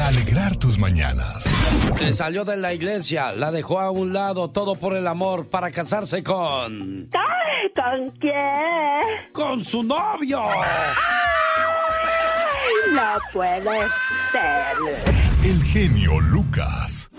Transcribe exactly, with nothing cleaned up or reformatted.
para alegrar tus mañanas. Se salió de la iglesia, la dejó a un lado, todo por el amor, para casarse con... Ay, ¿con quién? ¡Con su novio! Ay, no puede ser. El genio Lucas.